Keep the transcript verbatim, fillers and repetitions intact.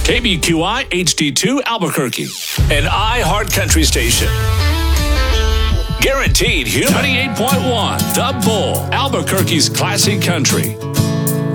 K B Q I H D two Albuquerque, an iHeart Country station. Guaranteed Human ninety-eight point one, The Bull, Albuquerque's classic country.